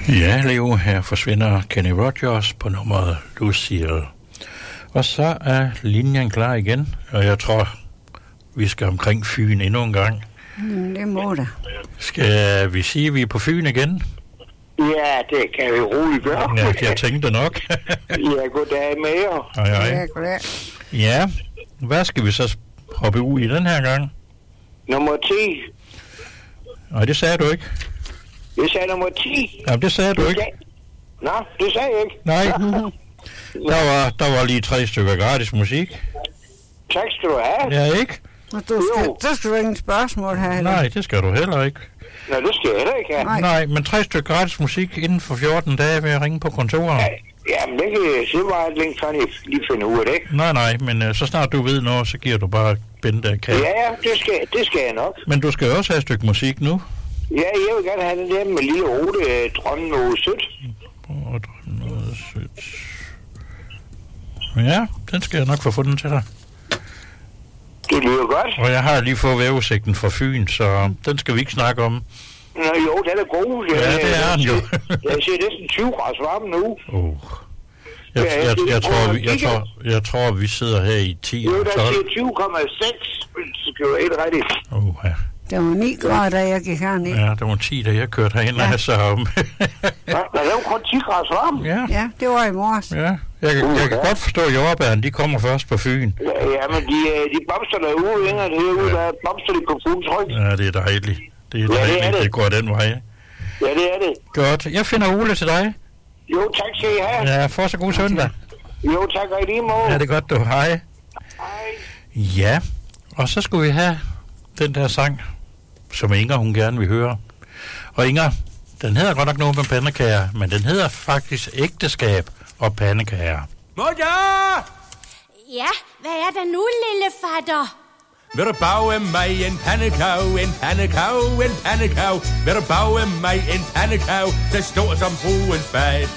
Ja, Leo, her forsvinder Kenny Rogers på nummeret Lucille. Og så er linjen klar igen, og jeg tror, vi skal omkring Fyn endnu en gang. Det må da. Skal vi sige, at vi er på Fyn igen? Ja, det kan vi roligt gøre. Ja, jeg tænkte nok. Ja, goddag med jer. Hej, hej. Ja, goddag. Ja, hvad skal vi så hoppe ud i den her gang? Nummer 10. Nej, det sagde du ikke. Jeg sagde nummer 10. Ja, det sagde du ikke. Nå, det sagde jeg ikke. Nej. Der var lige 3 stykker gratis musik. Tak skal du have. Ja, ikke? Og så skal du ingen spørgsmål have. Eller? Nej, det skal du heller ikke. Nå, det skal jeg heller ikke have. Nej, men 3 stykker gratis musik inden for 14 dage vil jeg ringe på kontoret. Ja, men det kan jeg se meget længe, kan jeg lige finde ud af det. Nej, men så snart du ved noget, så giver du bare Bente af kat. Ja, det skal jeg nok. Men du skal jo også have et stykke musik nu. Ja, jeg vil gerne have den der med lille Ode, Drømmen noget sødt. Drømmen noget sødt. Ja, den skal jeg nok få fundet til dig. Det lyder godt. Og jeg har lige fået vejrudsigten fra Fyn, så den skal vi ikke snakke om. Nå jo, den er god. Ja, det er den jo. Jeg ser næsten 20 grader varme nu. Jeg tror, vi sidder her i 10 jo, og 12. Jo, der siger 20,6, så kan du helt rigtigt. Ja. Det var 9 grader, da jeg gik herned. Ja, det var 10, da jeg kørte herind, ja. Så... det var kun 10 grader varme. Ja, det var i morges. Ja, jeg kan godt forstå, at jordbæren, de kommer først på Fyn. Ja, men de blomster derude, ikke? Herude, der blomster de på Fyns ryg. Ja, det er dejligt. Det er dejligt, det går den vej. Ja, det er det. Godt. Jeg finder Ole til dig. Jo, tak skal I have. Ja, for så god søndag. Jo, tak og i lige måde. Ja, det er godt, du. Hej. Hej. Ja, og så skulle vi have den der sang, som Inger, hun gerne vil høre. Og Inger, den hedder godt nok noget med pandekager, men den hedder faktisk Ægteskab og pandekager. Mutter! Ja, hvad er der nu, lille fatter? Vil du bage mig en pandekage, en pandekage, en pandekage? Vil du bage mig en pandekage, der står som fruens bag?